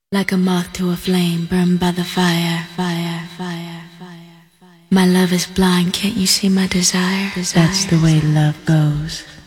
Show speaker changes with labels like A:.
A: Like a moth to a flame, burned by the fire, fire, fire, fire, fire. My love is blind, can't you see my desire?
B: That's the way love goes.